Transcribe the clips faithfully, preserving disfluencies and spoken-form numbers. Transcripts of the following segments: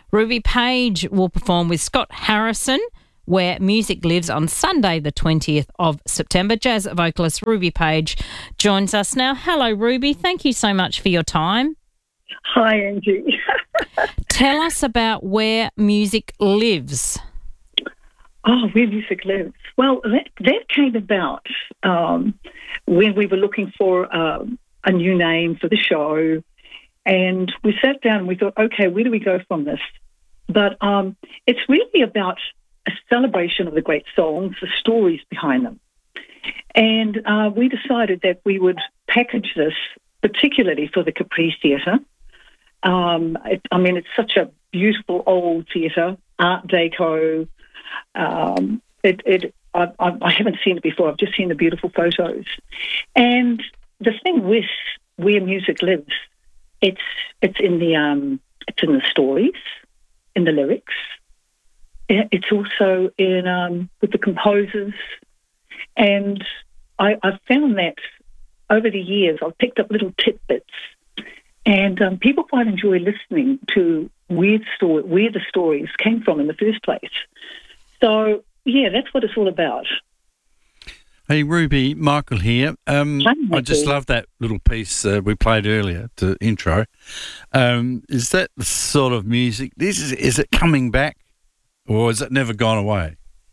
Ruby Page will perform with Scott Harrison, Where Music Lives, on Sunday the twentieth of September. Jazz vocalist Ruby Page joins us now. Hello, Ruby. Thank you so much for your time. Hi, Angie. Tell us about Where Music Lives. Oh, Where Music Lives. Well, that, that came about um, when we were looking for um, a new name for the show. And we sat down and we thought, okay, where do we go from this? But um, it's really about a celebration of the great songs, the stories behind them. And uh, we decided that we would package this particularly for the Capri Theatre. Um, it, I mean, it's such a beautiful old theatre, Art Deco. Um, it, it, I, I, I haven't seen it before. I've just seen the beautiful photos. And the thing with Where Music Lives, it's it's in the um, it's in the stories, in the lyrics. It's also in um, with the composers, and I, I've found that over the years I've picked up little tidbits, and um, people quite enjoy listening to where the, story, where the stories came from in the first place. So yeah, that's what it's all about. Hey, Ruby, Michael here. Um, Hi, I just love that little piece uh, we played earlier, the intro. Um, is that the sort of music? This is, is it coming back, or has it never gone away?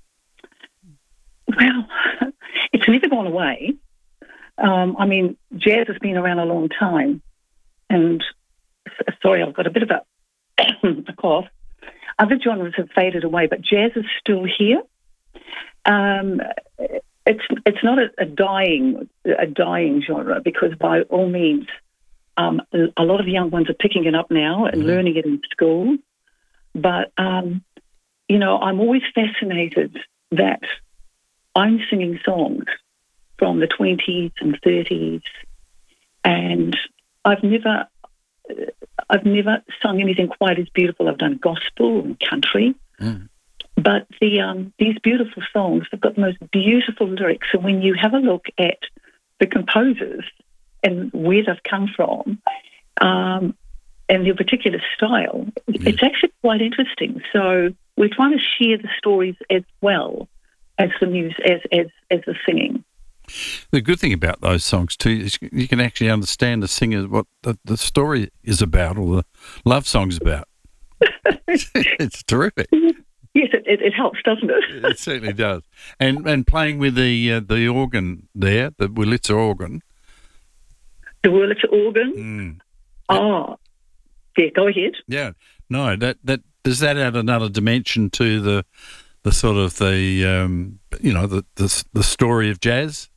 Well, it's never gone away. Um, I mean, jazz has been around a long time, and sorry, I've got a bit of a, a cough. Other genres have faded away, but jazz is still here. Um, It's it's not a, a dying a dying genre, because by all means, um, a lot of young ones are picking it up now and mm-hmm. learning it in school. But um, you know, I'm always fascinated that I'm singing songs from the twenties and thirties, and I've never I've never sung anything quite as beautiful. I've done gospel and country. Mm. But the um, these beautiful songs have got the most beautiful lyrics. And when you have a look at the composers and where they've come from um, and their particular style, yeah. it's actually quite interesting. So we're trying to share the stories as well as the music, as, as, as the singing. The good thing about those songs too is you can actually understand the singer, what the, the story is about, or the love song's about. It's terrific. Yes, it, it, it helps, doesn't it? It certainly does. And and playing with the uh, the organ there, the Wurlitzer organ. The Wurlitzer organ? Mm. Oh, yeah, go ahead. Yeah, no, that, that does that add another dimension to the the sort of the, um, you know, the, the, the story of jazz?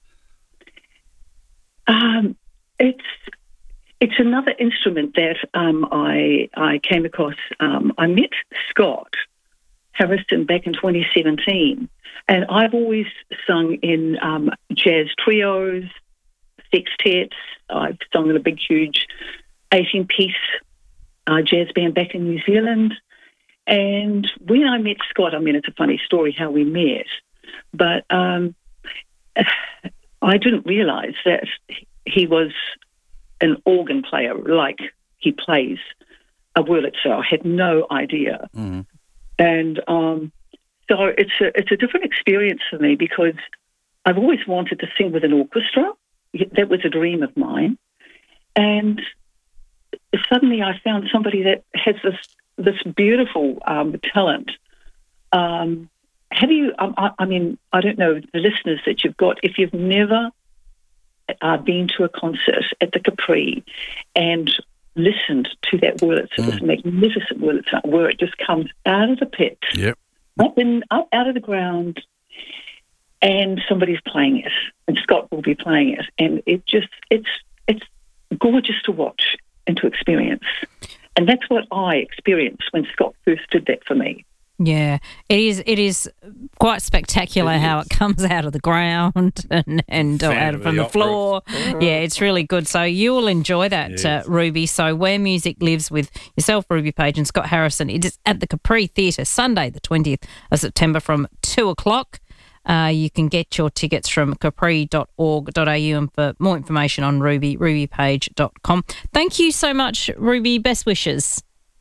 Um, it's it's another instrument that um, I, I came across. Um, I met Scott Harrison back in twenty seventeen, and I've always sung in um, jazz trios, sextets. I've sung in a big, huge eighteen-piece uh, jazz band back in New Zealand. And when I met Scott, I mean, it's a funny story how we met, but um, I didn't realise that he was an organ player like he plays a Wurlitzer. I had no idea. Mm. And um, so it's a, it's a different experience for me, because I've always wanted to sing with an orchestra. That was a dream of mine. And suddenly I found somebody that has this this beautiful um, talent. Um, have you, um, I, I mean, I don't know, the listeners that you've got, if you've never uh, been to a concert at the Capri and listened to that Wurlitzer, mm. this magnificent Wurlitzer, where it just comes out of the pit, yep. up, in, up out of the ground, and somebody's playing it, and Scott will be playing it, and it just, it's it's gorgeous to watch and to experience. And that's what I experienced when Scott first did that for me. Yeah, it is. It is quite spectacular it how is. It comes out of the ground and and or out from the, the floor. Yeah, it's really good. So you will enjoy that, yes. uh, Ruby. So Where Music Lives with yourself, Ruby Page, and Scott Harrison. It is at the Capri Theatre, Sunday, the twentieth of September, from two o'clock. Uh, you can get your tickets from capri dot org dot a u, and for more information on Ruby, ruby page dot com. Thank you so much, Ruby. Best wishes.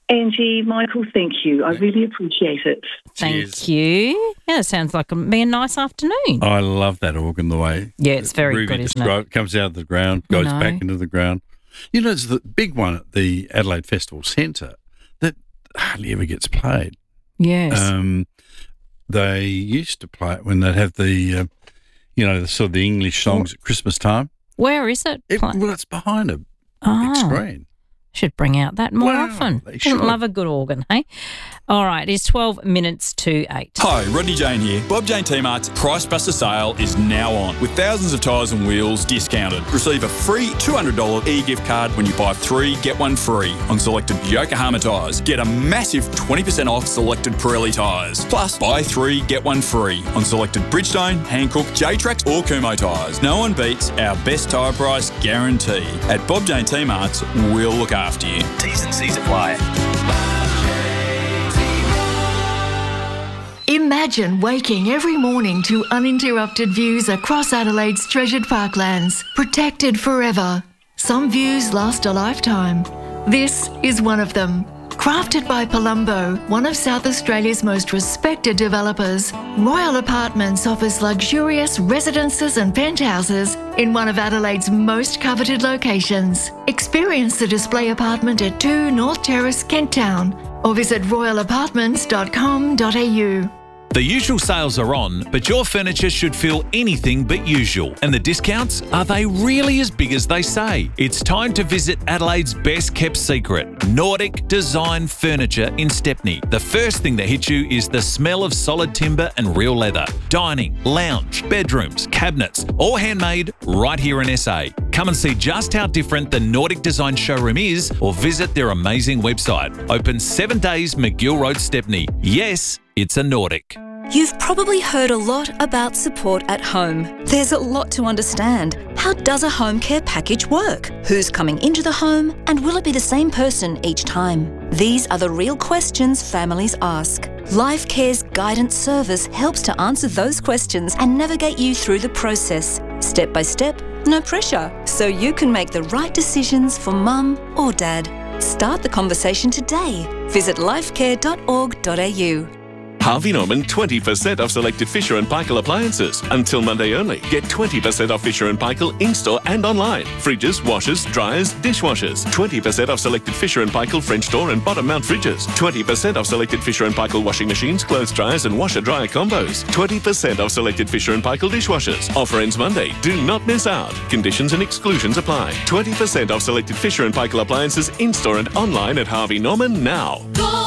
Angie, Michael, thank you. I really appreciate it. Thank Cheers. you. Yeah, it sounds like it'll be a nice afternoon. I love that organ, the way Yeah, it's very Ruby good, isn't it? described it. Comes out of the ground, goes know. back into the ground. You know, there's the big one at the Adelaide Festival Centre that hardly ever gets played. Yes. Um, they used to play it when they'd have the, uh, you know, the sort of the English songs at Christmas time. Where is it? It, Pla- well, it's behind a oh, big screen. should bring out that more Wow, often. they Wouldn't should. love a good organ, hey? All right, it's twelve minutes to eight. Hi, Rodney Jane here. Bob Jane T-Mart's Price Buster sale is now on with thousands of tyres and wheels discounted. Receive a free two hundred dollars e-gift card when you buy three, get one free on selected Yokohama tyres. Get a massive twenty percent off selected Pirelli tyres. Plus, buy three, get one free on selected Bridgestone, Hankook, J-Trax or Kumo tyres. No one beats our best tyre price guarantee. At Bob Jane T-Mart's, we'll look after you. T's and C's apply. Imagine waking every morning to uninterrupted views across Adelaide's treasured parklands, protected forever. Some views last a lifetime. This is one of them. Crafted by Palumbo, one of South Australia's most respected developers, Royal Apartments offers luxurious residences and penthouses in one of Adelaide's most coveted locations. Experience the display apartment at two North Terrace, Kent Town, or visit royal apartments dot com dot a u. The usual sales are on, but your furniture should feel anything but usual. And the discounts, are they really as big as they say? It's time to visit Adelaide's best kept secret, Nordic Design Furniture in Stepney. The first thing that hits you is the smell of solid timber and real leather. Dining, lounge, bedrooms, cabinets, all handmade right here in S A. Come and see just how different the Nordic Design showroom is or visit their amazing website. Open seven days, McGill Road, Stepney. Yes, it's a Nordic. You've probably heard a lot about support at home. There's a lot to understand. How does a home care package work? Who's coming into the home? And will it be the same person each time? These are the real questions families ask. Life Care's guidance service helps to answer those questions and navigate you through the process, step by step, no pressure, so you can make the right decisions for mum or dad. Start the conversation today. Visit lifecare dot org dot a u. Harvey Norman twenty percent off selected Fisher and Paykel appliances. Until Monday only. Get twenty percent off Fisher and Paykel in-store and online. Fridges, washers, dryers, dishwashers. twenty percent off selected Fisher and Paykel French door and bottom mount fridges. twenty percent off selected Fisher and Paykel washing machines, clothes dryers and washer-dryer combos. twenty percent off selected Fisher and Paykel dishwashers. Offer ends Monday. Do not miss out. Conditions and exclusions apply. twenty percent off selected Fisher and Paykel appliances in-store and online at Harvey Norman now. Go!